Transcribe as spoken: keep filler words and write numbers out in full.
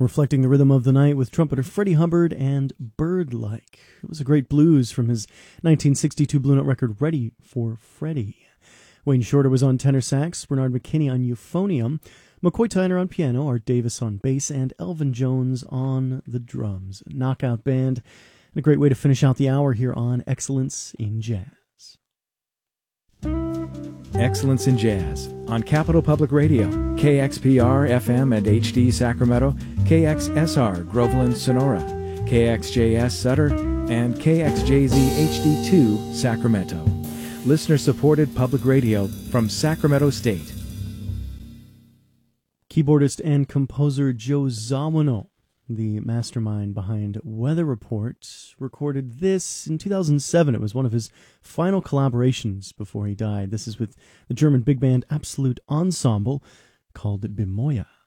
reflecting the rhythm of the night with trumpeter Freddie Hubbard and Bird-Like. It was a great blues from his nineteen sixty-two Blue Note record, Ready for Freddie. Wayne Shorter was on tenor sax, Bernard McKinney on euphonium, McCoy Tyner on piano, Art Davis on bass, and Elvin Jones on the drums. Knockout band, and a great way to finish out the hour here on Excellence in Jazz. Excellence in Jazz on Capital Public Radio, K X P R F M and H D Sacramento, K X S R Groveland Sonora, K X J S Sutter, and K X J Z H D two Sacramento. Listener-supported public radio from Sacramento State. Keyboardist and composer Joe Zawinul, the mastermind behind Weather Report, recorded this in two thousand seven. It was one of his final collaborations before he died. This is with the German big band Absolute Ensemble called Bimoya.